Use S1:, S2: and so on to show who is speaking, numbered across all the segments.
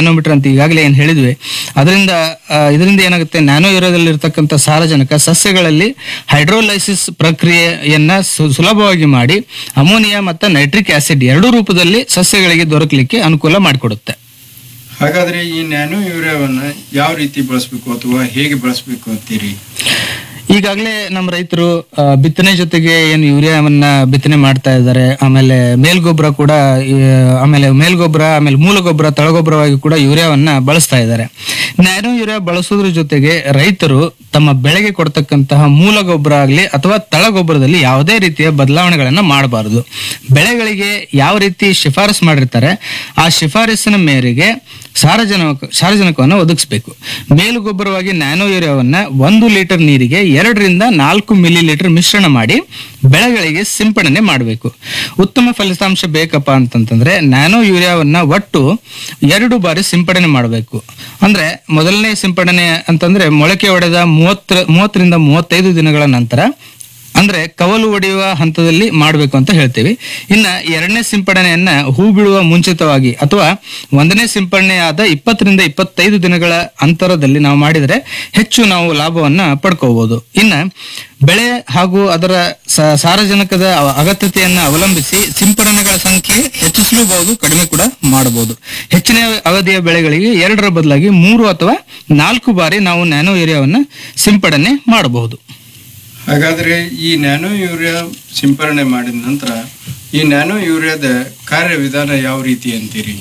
S1: Nanometre ಅಂತ ಈಗಾಗಲೇ ಏನು ಹೇಳಿದ್ವಿ, ಇದರಿಂದ ಏನಾಗುತ್ತೆ, ನ್ಯಾನೋ ಯೂರಿಯಾದಲ್ಲಿರ್ತಕ್ಕಂಥ ಸಾರಜನಕ ಸಸ್ಯಗಳಲ್ಲಿ ಹೈಡ್ರೋಲೈಸಿಸ್ ಪ್ರಕ್ರಿಯೆಯನ್ನ ಸುಲಭವಾಗಿ ಮಾಡಿ ಅಮೋನಿಯಾ ಮತ್ತು ನೈಟ್ರಿಕ್ ಆಸಿಡ್ ಎರಡೂ ರೂಪದಲ್ಲಿ ಸಸ್ಯಗಳಿಗೆ ದೊರಕಲಿಕ್ಕೆ ಅನುಕೂಲ ಮಾಡಿಕೊಡುತ್ತೆ.
S2: ಹಾಗಾದ್ರೆ ಈ ನ್ಯಾನೋ ಯೂರಿಯಾವನ್ನ ಯಾವ ರೀತಿ ಬಳಸಬೇಕು ಅಥವಾ ಹೇಗೆ ಬಳಸಬೇಕು ಅಂತೀರಿ?
S1: ಈಗಾಗಲೇ ನಮ್ಮ ರೈತರು ಬಿತ್ತನೆ ಜೊತೆಗೆ ಏನು ಯೂರಿಯಾವನ್ನ ಬಿತ್ತನೆ ಮಾಡ್ತಾ ಇದ್ದಾರೆ. ಆಮೇಲೆ ಮೇಲ್ಗೊಬ್ಬರ ಕೂಡ, ಆಮೇಲೆ ಮೂಲ ಗೊಬ್ಬರ, ತಳಗೊಬ್ಬರವಾಗಿ ಕೂಡ ಯೂರಿಯಾವನ್ನ ಬಳಸ್ತಾ ಇದ್ದಾರೆ. ನ್ಯಾನೋ ಯೂರಿಯಾ ಬಳಸೋದ್ರ ಜೊತೆಗೆ ರೈತರು ತಮ್ಮ ಬೆಳೆಗೆ ಕೊಡ್ತಕ್ಕಂತಹ ಮೂಲ ಗೊಬ್ಬರ ಆಗಲಿ ಅಥವಾ ತಳಗೊಬ್ಬರದಲ್ಲಿ ಯಾವುದೇ ರೀತಿಯ ಬದಲಾವಣೆಗಳನ್ನ ಮಾಡಬಾರದು. ಬೆಳೆಗಳಿಗೆ ಯಾವ ರೀತಿ ಶಿಫಾರಸು ಮಾಡಿರ್ತಾರೆ ಆ ಶಿಫಾರಸಿನ ಮೇರೆಗೆ ಸಾರಜನಕವನ್ನು ಒದಗಿಸಬೇಕು. ಮೇಲುಗೊಬ್ಬರವಾಗಿ ನ್ಯಾನೋ ಯೂರಿಯಾವನ್ನ 1 ಲೀಟರ್ ನೀರಿಗೆ 2ರಿಂದ 4 ಮಿಲಿ ಲೀಟರ್ ಮಿಶ್ರಣ ಮಾಡಿ ಬೆಳೆಗಳಿಗೆ ಸಿಂಪಡಣೆ ಮಾಡಬೇಕು. ಉತ್ತಮ ಫಲಿತಾಂಶ ಬೇಕಪ್ಪ ಅಂತಂತಂದ್ರೆ ನ್ಯಾನೋ ಯೂರಿಯಾವನ್ನ ಒಟ್ಟು 2 ಬಾರಿ ಸಿಂಪಡಣೆ ಮಾಡಬೇಕು. ಅಂದ್ರೆ ಮೊದಲನೇ ಸಿಂಪಡಣೆ ಅಂತಂದ್ರೆ ಮೊಳಕೆ ಒಡೆದ 30ರಿಂದ 35 ದಿನಗಳ ನಂತರ, ಅಂದ್ರೆ ಕವಲು ಒಡೆಯುವ ಹಂತದಲ್ಲಿ ಮಾಡಬೇಕು ಅಂತ ಹೇಳ್ತೀವಿ. ಇನ್ನ 2ನೇ ಸಿಂಪಡಣೆಯನ್ನ ಹೂ ಬಿಡುವ ಮುಂಚಿತವಾಗಿ ಅಥವಾ 1ನೇ ಸಿಂಪಡಣೆಯಾದ 20ರಿಂದ 25 ದಿನಗಳ ಅಂತರದಲ್ಲಿ ನಾವು ಮಾಡಿದರೆ ಹೆಚ್ಚು ನಾವು ಲಾಭವನ್ನ ಪಡ್ಕೋಬಹುದು. ಇನ್ನ ಬೆಳೆ ಹಾಗೂ ಅದರ ಸಾರಜನಕದ ಅಗತ್ಯತೆಯನ್ನ ಅವಲಂಬಿಸಿ ಸಿಂಪಡಣೆಗಳ ಸಂಖ್ಯೆ ಹೆಚ್ಚಿಸಲೂಬಹುದು, ಕಡಿಮೆ ಕೂಡ ಮಾಡಬಹುದು. ಹೆಚ್ಚಿನ ಅವಧಿಯ ಬೆಳೆಗಳಿಗೆ 2ರ ಬದಲಾಗಿ 3 ಅಥವಾ 4 ಬಾರಿ ನಾವು ನ್ಯಾನೋ ಯೂರಿಯಾವನ್ನ ಸಿಂಪಡಣೆ ಮಾಡಬಹುದು.
S2: ಹಾಗಾದ್ರೆ ಈ ನ್ಯಾನೋ ಯೂರಿಯಾ ಸಿಂಪರಣೆ ಮಾಡಿದ ನಂತರ ಈ ನ್ಯಾನೋ ಯೂರಿಯಾದ ಕಾರ್ಯವಿಧಾನ ಯಾವ ರೀತಿ ಅಂತೀರಿ?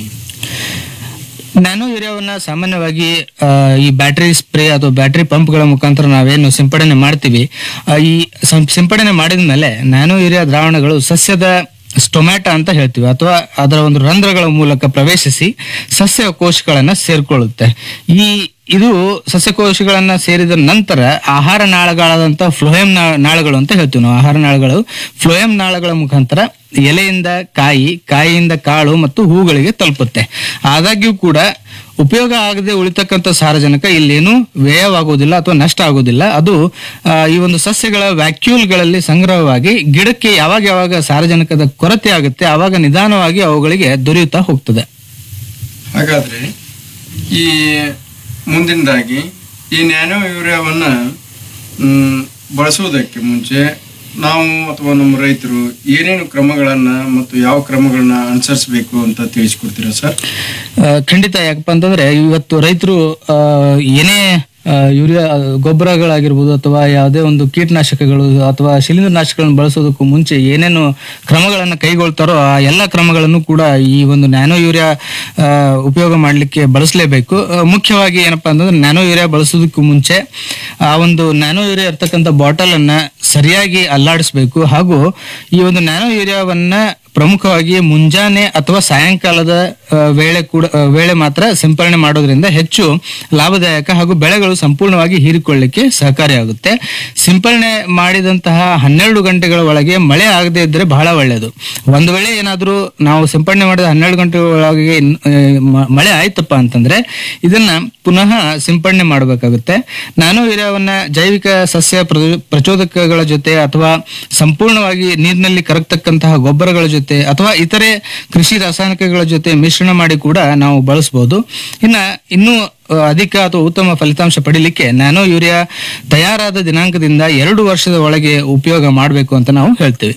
S1: ನ್ಯಾನೋ ಯೂರಿಯಾವನ್ನ ಸಾಮಾನ್ಯವಾಗಿ ಈ ಬ್ಯಾಟರಿ ಸ್ಪ್ರೇ ಅಥವಾ ಬ್ಯಾಟರಿ ಪಂಪ್ಗಳ ಮುಖಾಂತರ ನಾವೇನು ಸಿಂಪಡಣೆ ಮಾಡ್ತೀವಿ, ಈ ಸಿಂಪಡಣೆ ಮಾಡಿದ ಮೇಲೆ ನ್ಯಾನೋ ಯೂರಿಯಾ ದ್ರಾವಣಗಳು ಸಸ್ಯದ ಸ್ಟೊಮ್ಯಾಟ ಅಂತ ಹೇಳ್ತೀವಿ ಅಥವಾ ಅದರ ಒಂದು ರಂಧ್ರಗಳ ಮೂಲಕ ಪ್ರವೇಶಿಸಿ ಸಸ್ಯ ಕೋಶಗಳನ್ನ ಸೇರ್ಕೊಳ್ಳುತ್ತೆ. ಇದು ಸಸ್ಯಕೋಶಗಳನ್ನ ಸೇರಿದ ನಂತರ ಆಹಾರ ನಾಳಗಳಾದಂತಹ ಫ್ಲೋಯಂ ನಾಳಗಳು ಅಂತ ಹೇಳ್ತೀವಿ ನಾವು. ಆಹಾರ ನಾಳಗಳು ಫ್ಲೋಯಂ ನಾಳಗಳ ಮುಖಾಂತರ ಎಲೆಯಿಂದ ಕಾಯಿಯಿಂದ ಕಾಳು ಮತ್ತು ಹೂಗಳಿಗೆ ತಲುಪುತ್ತೆ. ಆದಾಗ್ಯೂ ಕೂಡ ಉಪಯೋಗ ಆಗದೆ ಉಳಿತಕ್ಕಂಥ ಸಾರಜನಕ ಇಲ್ಲೇನು ವ್ಯಯವಾಗುವುದಿಲ್ಲ ಅಥವಾ ನಷ್ಟ ಆಗುವುದಿಲ್ಲ. ಅದು ಈ ಒಂದು ಸಸ್ಯಗಳ ವ್ಯಾಕ್ಯೂಲ್ಗಳಲ್ಲಿ ಸಂಗ್ರಹವಾಗಿ ಗಿಡಕ್ಕೆ ಯಾವಾಗ ಸಾರಜನಕದ ಕೊರತೆ ಆಗುತ್ತೆ ಆವಾಗ ನಿಧಾನವಾಗಿ ಅವುಗಳಿಗೆ ದೊರೆಯುತ್ತಾ ಹೋಗ್ತದೆ.
S2: ಹಾಗಾದ್ರೆ ಈ ಮುಂದಿನದಾಗಿ ಈ ನ್ಯಾನೋ ಯೂರಿಯಾವನ್ನ ಬಳಸುವುದಕ್ಕೆ ಮುಂಚೆ ನಾವು ಅಥವಾ ನಮ್ಮ ರೈತರು ಏನೇನು ಕ್ರಮಗಳನ್ನ ಮತ್ತು ಯಾವ ಕ್ರಮಗಳನ್ನ ಅನುಸರಿಸಬೇಕು ಅಂತ ತಿಳಿಸ್ಕೊಡ್ತೀರಾ ಸರ್?
S1: ಖಂಡಿತ. ಯಾಕಪ್ಪ ಅಂತಂದ್ರೆ ಇವತ್ತು ರೈತರು ಏನೇ ಯೂರಿಯಾ ಗೊಬ್ಬರಗಳಾಗಿರ್ಬೋದು ಅಥವಾ ಯಾವುದೇ ಒಂದು ಕೀಟನಾಶಕಗಳು ಅಥವಾ ಶಿಲೀಂಧ್ರನಾಶಕಗಳನ್ನು ಬಳಸೋದಕ್ಕೂ ಮುಂಚೆ ಏನೇನು ಕ್ರಮಗಳನ್ನು ಕೈಗೊಳ್ತಾರೋ ಆ ಎಲ್ಲ ಕ್ರಮಗಳನ್ನು ಕೂಡ ಈ ಒಂದು ನ್ಯಾನೋ ಯೂರಿಯಾ ಉಪಯೋಗ ಮಾಡಲಿಕ್ಕೆ ಬಳಸಲೇಬೇಕು. ಮುಖ್ಯವಾಗಿ ಏನಪ್ಪಾ ಅಂತಂದ್ರೆ ನ್ಯಾನೋ ಯೂರಿಯಾ ಬಳಸೋದಕ್ಕೂ ಮುಂಚೆ ಆ ಒಂದು ನ್ಯಾನೋ ಯೂರಿಯಾ ಇರ್ತಕ್ಕಂಥ ಬಾಟಲ್ ಅನ್ನ ಸರಿಯಾಗಿ ಅಲ್ಲಾಡಿಸ್ಬೇಕು. ಹಾಗೂ ಈ ಒಂದು ನ್ಯಾನೋ ಯೂರಿಯಾವನ್ನ ಪ್ರಮುಖವಾಗಿ ಮುಂಜಾನೆ ಅಥವಾ ಸಾಯಂಕಾಲದ ವೇಳೆ ಮಾತ್ರ ಸಿಂಪರಣೆ ಮಾಡೋದ್ರಿಂದ ಹೆಚ್ಚು ಲಾಭದಾಯಕ ಹಾಗೂ ಬೆಳೆಗಳು ಸಂಪೂರ್ಣವಾಗಿ ಹೀರಿಕೊಳ್ಳಲಿಕ್ಕೆ ಸಹಕಾರಿಯಾಗುತ್ತೆ. ಸಿಂಪರಣೆ ಮಾಡಿದಂತಹ 12 ಗಂಟೆಗಳ ಒಳಗೆ ಮಳೆ ಆಗದೆ ಇದ್ರೆ ಬಹಳ ಒಳ್ಳೆಯದು. ಒಂದು ವೇಳೆ ಏನಾದರೂ ನಾವು ಸಿಂಪರಣೆ ಮಾಡಿದ 12 ಗಂಟೆಗಳ ಒಳಗೆ ಮಳೆ ಆಯ್ತಪ್ಪ ಅಂತಂದ್ರೆ ಇದನ್ನ ಪುನಃ ಸಿಂಪರಣೆ ಮಾಡಬೇಕಾಗುತ್ತೆ. ನ್ಯಾನೋ ಯೂರಿಯಾವನ್ನ ಜೈವಿಕ ಸಸ್ಯ ಪ್ರಚೋದಕಗಳ ಜೊತೆ ಅಥವಾ ಸಂಪೂರ್ಣವಾಗಿ ನೀರಿನಲ್ಲಿ ಕರಗತಕ್ಕಂತಹ ಗೊಬ್ಬರಗಳ ಜೊತೆ ಅಥವಾ ಇತರೆ ಕೃಷಿ ರಾಸಾಯನಿಕಗಳ ಜೊತೆ ಮಿಶ್ರಣ ಮಾಡಿ ಕೂಡ ನಾವು ಬಳಸಬಹುದು. ಇನ್ನೂ ಅಧಿಕ ಅಥವಾ ಉತ್ತಮ ಫಲಿತಾಂಶ ಪಡಿಲಿಕ್ಕೆ ನ್ಯಾನೋ ಯೂರಿಯಾ ತಯಾರಾದ ದಿನಾಂಕದಿಂದ 2 ವರ್ಷದ ಒಳಗೆ ಉಪಯೋಗ ಮಾಡಬೇಕು ಅಂತ ನಾವು ಹೇಳ್ತೇವೆ.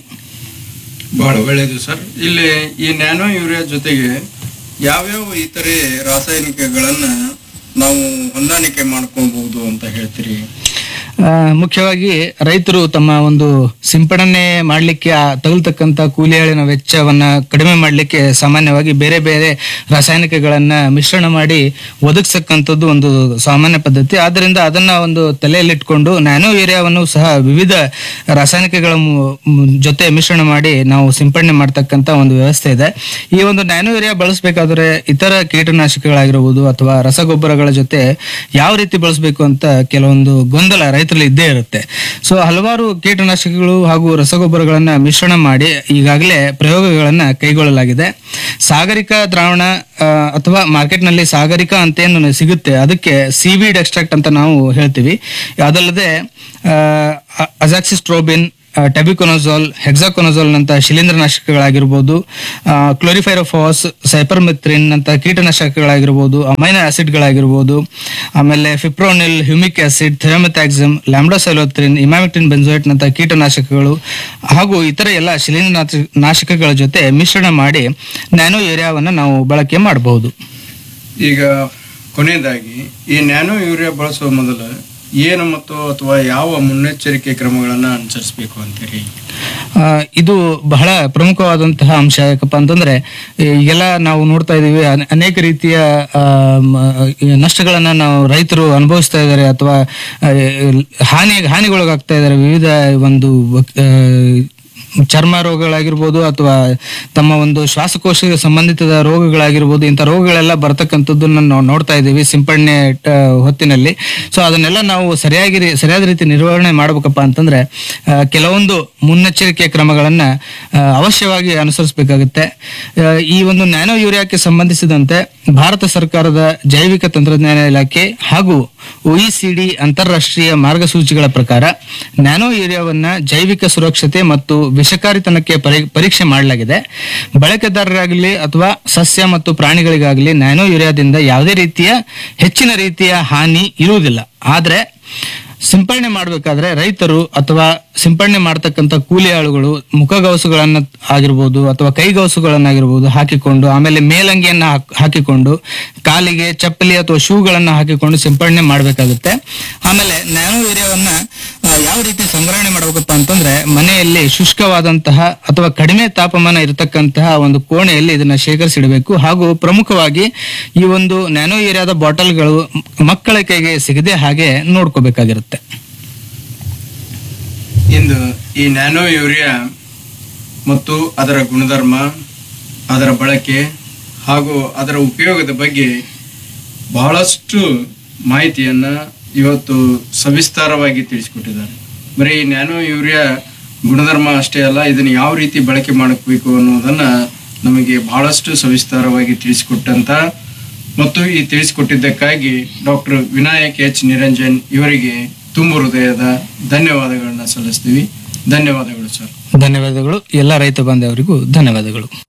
S2: ಬಹಳ ಒಳ್ಳೆಯದು ಸರ್. ಇಲ್ಲಿ ಈ ನ್ಯಾನೋ ಯೂರಿಯಾ ಜೊತೆಗೆ ಯಾವ್ಯಾವ ಇತರೆ ರಾಸಾಯನಿಕಗಳನ್ನ ನಾವು ಹೊಂದಾಣಿಕೆ ಮಾಡ್ಕೋಬಹುದು ಅಂತ ಹೇಳ್ತೀರಿ?
S1: ಮುಖ್ಯವಾಗಿ ರೈತರು ತಮ್ಮ ಒಂದು ಸಿಂಪಡಣೆ ಮಾಡಲಿಕ್ಕೆ ತಗಲ್ತಕ್ಕಂಥ ಕೂಲಿಯಾಳಿನ ವೆಚ್ಚವನ್ನ ಕಡಿಮೆ ಮಾಡಲಿಕ್ಕೆ ಸಾಮಾನ್ಯವಾಗಿ ಬೇರೆ ಬೇರೆ ರಾಸಾಯನಿಕಗಳನ್ನ ಮಿಶ್ರಣ ಮಾಡಿ ಒದಗಿಸಕ್ಕಂಥದ್ದು ಒಂದು ಸಾಮಾನ್ಯ ಪದ್ಧತಿ. ಆದ್ದರಿಂದ ಅದನ್ನ ಒಂದು ತಲೆಯಲ್ಲಿಟ್ಕೊಂಡು ನ್ಯಾನೋ ಯೂರಿಯಾವನ್ನು ಸಹ ವಿವಿಧ ರಾಸಾಯನಿಕಗಳ ಜೊತೆ ಮಿಶ್ರಣ ಮಾಡಿ ನಾವು ಸಿಂಪಡಣೆ ಮಾಡ್ತಕ್ಕಂಥ ಒಂದು ವ್ಯವಸ್ಥೆ ಇದೆ. ಈ ಒಂದು ನ್ಯಾನೋ ಯೂರಿಯಾ ಬಳಸಬೇಕಾದ್ರೆ ಇತರ ಕೀಟನಾಶಕಗಳಾಗಿರಬಹುದು ಅಥವಾ ರಸಗೊಬ್ಬರಗಳ ಜೊತೆ ಯಾವ ರೀತಿ ಬಳಸಬೇಕು ಅಂತ ಕೆಲವೊಂದು ಗೊಂದಲ ರೈತರಲ್ಲಿ ಇದ್ದೇ ಇರುತ್ತೆ. ಸೊ ಹಲವಾರು ಕೀಟನಾಶಕಗಳು ಹಾಗೂ ರಸಗೊಬ್ಬರಗಳನ್ನ ಮಿಶ್ರಣ ಮಾಡಿ ಈಗಾಗಲೇ ಪ್ರಯೋಗಗಳನ್ನ ಕೈಗೊಳ್ಳಲಾಗಿದೆ. ಸಾಗರಿಕಾ ದ್ರಾವಣ ಅಥವಾ ಮಾರ್ಕೆಟ್ನಲ್ಲಿ ಸಾಗರಿಕಾ ಅಂತ ಏನು ಸಿಗುತ್ತೆ ಅದಕ್ಕೆ ಸೀವೀಡ್ ಎಕ್ಸ್ಟ್ರಾಕ್ಟ್ ಅಂತ ನಾವು ಹೇಳ್ತೀವಿ. ಅದಲ್ಲದೆ ಅಜಾಕ್ಸಿಸ್ಟ್ರೋಬಿನ್, ಟೆಬಿಕೊನಜೋಲ್, ಹೆಕ್ಸಾಕೊನಜೋಲ್ ನಂತ ಶಿಲೀಂಧ್ರನಾಶಕಗಳಾಗಿರ್ಬೋದು, ಕ್ಲೋರಿಫೈರೋಫಾಸ್, ಸೈಪರ್ಮೆಥ್ರಿನ್ ನಂತ ಕೀಟನಾಶಕಗಳಾಗಿರ್ಬೋದು, ಅಮೈನೋ ಆಸಿಡ್ಗಳಾಗಿರ್ಬೋದು, ಆಮೇಲೆ fipronil, humic acid, ಥಿಯೋಮೆಥಾಕ್ಸಿಮ್, ಲ್ಯಾಂಬ್ಡಾಸೈಲೋಥ್ರಿನ್, emamectin benzoate ನಂತ ಕೀಟನಾಶಕಗಳು ಹಾಗೂ ಇತರ ಎಲ್ಲ ಶಿಲೀಂಧ್ರನಾಶಕಗಳ ಜೊತೆ ಮಿಶ್ರಣ ಮಾಡಿ ನ್ಯಾನೋ ಯೂರಿಯಾವನ್ನು ನಾವು ಬಳಕೆ ಮಾಡಬಹುದು.
S2: ಈಗ ಕೊನೆಯದಾಗಿ ಈ ನ್ಯಾನೋ ಯೂರಿಯಾ ಬಳಸುವ ಮೊದಲು ಏನು ಮತ್ತು ಅಥವಾ ಯಾವ ಮುನ್ನೆಚ್ಚರಿಕೆ ಕ್ರಮಗಳನ್ನು ಅನುಸರಿಸಬೇಕು ಅಂತೀರಿ?
S1: ಇದು ಬಹಳ ಪ್ರಮುಖವಾದಂತಹ ಅಂಶ. ಯಾಕಪ್ಪ ಅಂತಂದ್ರೆ ಈಗೆಲ್ಲ ನಾವು ನೋಡ್ತಾ ಇದೀವಿ, ಅನೇಕ ರೀತಿಯ ನಷ್ಟಗಳನ್ನ ನಾವು ರೈತರು ಅನುಭವಿಸ್ತಾ ಇದ್ದಾರೆ ಅಥವಾ ಹಾನಿಗೊಳಗಾಗ್ತಾ ಇದ್ದಾರೆ. ವಿವಿಧ ಒಂದು ಚರ್ಮ ರೋಗಗಳಾಗಿರ್ಬೋದು ಅಥವಾ ತಮ್ಮ ಒಂದು ಶ್ವಾಸಕೋಶ ಸಂಬಂಧಿತ ರೋಗಗಳಾಗಿರ್ಬೋದು, ಇಂಥ ರೋಗಗಳೆಲ್ಲ ಬರ್ತಕ್ಕಂಥದ್ದನ್ನು ನಾವು ನೋಡ್ತಾ ಇದ್ದೀವಿ ಸಿಂಪಡಣೆ ಹೊತ್ತಿನಲ್ಲಿ. ಸೊ ಅದನ್ನೆಲ್ಲ ನಾವು ಸರಿಯಾದ ರೀತಿ ನಿರ್ವಹಣೆ ಮಾಡ್ಬೇಕಪ್ಪ ಅಂತಂದ್ರೆ ಕೆಲವೊಂದು ಮುನ್ನೆಚ್ಚರಿಕೆ ಕ್ರಮಗಳನ್ನ ಅವಶ್ಯವಾಗಿ ಅನುಸರಿಸಬೇಕಾಗುತ್ತೆ. ಈ ಒಂದು ನ್ಯಾನೋ ಯೂರಿಯಾಕ್ಕೆ ಸಂಬಂಧಿಸಿದಂತೆ ಭಾರತ ಸರ್ಕಾರದ ಜೈವಿಕ ತಂತ್ರಜ್ಞಾನ ಇಲಾಖೆ ಹಾಗೂ OECD ಅಂತಾರಾಷ್ಟ್ರೀಯ ಮಾರ್ಗಸೂಚಿಗಳ ಪ್ರಕಾರ ನ್ಯಾನೋ ಯೂರಿಯಾವನ್ನ ಜೈವಿಕ ಸುರಕ್ಷತೆ ಮತ್ತು ವಿಷಕಾರಿತನಕ್ಕೆ ಪರೀಕ್ಷೆ ಮಾಡಲಾಗಿದೆ. ಬಳಕೆದಾರರಾಗಲಿ ಅಥವಾ ಸಸ್ಯ ಮತ್ತು ಪ್ರಾಣಿಗಳಿಗಾಗಲಿ ನ್ಯಾನೋ ಯೂರಿಯಾದಿಂದ ಯಾವುದೇ ರೀತಿಯ ಹೆಚ್ಚಿನ ರೀತಿಯ ಹಾನಿ ಇರುವುದಿಲ್ಲ. ಆದ್ರೆ ಸಿಂಪಡಣೆ ಮಾಡಬೇಕಾದ್ರೆ ರೈತರು ಅಥವಾ ಸಿಂಪಡಣೆ ಮಾಡತಕ್ಕಂಥ ಕೂಲಿ ಆಳುಗಳು ಮುಖಗವಸುಗಳನ್ನ ಆಗಿರ್ಬೋದು ಅಥವಾ ಕೈಗವಸುಗಳನ್ನಾಗಿರ್ಬೋದು ಹಾಕಿಕೊಂಡು, ಆಮೇಲೆ ಮೇಲಂಗಿಯನ್ನ ಹಾಕಿಕೊಂಡು, ಕಾಲಿಗೆ ಚಪ್ಪಲಿ ಅಥವಾ ಶೂಗಳನ್ನ ಹಾಕಿಕೊಂಡು ಸಿಂಪಡಣೆ ಮಾಡಬೇಕಾಗುತ್ತೆ. ಆಮೇಲೆ ನ್ಯಾನೋ ಯೂರಿಯಾವನ್ನ ಯಾವ ರೀತಿ ಸಂಗ್ರಹಣೆ ಮಾಡಬೇಕಪ್ಪ ಅಂತಂದ್ರೆ ಮನೆಯಲ್ಲಿ ಶುಷ್ಕವಾದಂತಹ ಅಥವಾ ಕಡಿಮೆ ತಾಪಮಾನ ಇರತಕ್ಕಂತಹ ಒಂದು ಕೋಣೆಯಲ್ಲಿ ಇದನ್ನ ಶೇಖರಿಸಿಡಬೇಕು. ಹಾಗೂ ಪ್ರಮುಖವಾಗಿ ಈ ಒಂದು ನ್ಯಾನೋ ಯೂರಿಯಾದ ಬಾಟಲ್ಗಳು ಮಕ್ಕಳ ಕೈಗೆ ಸಿಗದೆ ಹಾಗೆ ನೋಡ್ಕೋಬೇಕಾಗಿರುತ್ತೆ.
S2: ಇಂದು ಈ ನ್ಯಾನೋ ಯೂರಿಯಾ ಮತ್ತು ಅದರ ಗುಣಧರ್ಮ, ಅದರ ಬಳಕೆ ಹಾಗೂ ಅದರ ಉಪಯೋಗದ ಬಗ್ಗೆ ಬಹಳಷ್ಟು ಮಾಹಿತಿಯನ್ನ ಇವತ್ತು ಸವಿಸ್ತಾರವಾಗಿ ತಿಳಿಸಿಕೊಟ್ಟಿದ್ದಾರೆ. ಬರೀ ಈ ನ್ಯಾನೋ ಯೂರಿಯಾ ಗುಣಧರ್ಮ ಅಷ್ಟೇ ಅಲ್ಲ, ಇದನ್ನು ಯಾವ ರೀತಿ ಬಳಕೆ ಮಾಡಬೇಕು ಅನ್ನೋದನ್ನ ನಮಗೆ ಬಹಳಷ್ಟು ಸವಿಸ್ತಾರವಾಗಿ ತಿಳಿಸಿಕೊಟ್ಟಂತ ಮತ್ತು ಈ ತಿಳಿಸಿಕೊಟ್ಟಿದ್ದಕ್ಕಾಗಿ ಡಾಕ್ಟರ್ ವಿನಾಯಕ್ ಎಚ್ ನಿರಂಜನ್ ಇವರಿಗೆ ತುಂಬ ಹೃದಯದ ಧನ್ಯವಾದಗಳನ್ನ ಸಲ್ಲಿಸ್ತೀವಿ. ಧನ್ಯವಾದಗಳು ಸರ್.
S1: ಧನ್ಯವಾದಗಳು. ಎಲ್ಲ ರೈತ ಬಾಂಧವರಿಗೂ ಧನ್ಯವಾದಗಳು.